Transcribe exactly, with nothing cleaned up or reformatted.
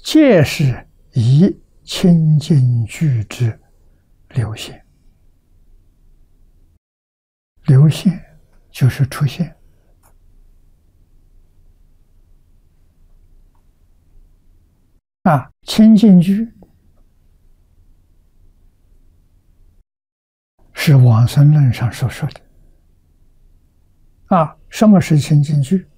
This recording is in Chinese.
皆是以清净具之流现。流现就是出现。啊，清净具是往生论上所说的。啊，什么是清净具？